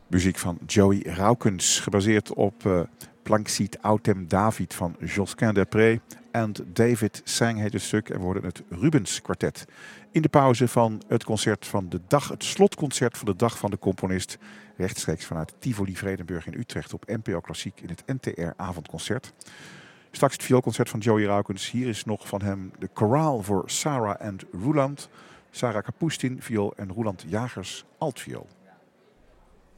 Muziek van Joey Raukens, gebaseerd op Plankziet Autem David van Josquin Desprez. En David Sang heet het stuk en we hoorden het Rubens Kwartet. In de pauze van het concert van de dag, het slotconcert van de dag van de componist. Rechtstreeks vanuit Tivoli Vredenburg in Utrecht op NPO Klassiek in het NTR Avondconcert. Straks het vioolconcert van Joey Raukens. Hier is nog van hem de koraal voor Sarah en Roeland. Sarah Kapustin, viool en Roeland Jagers, altviool.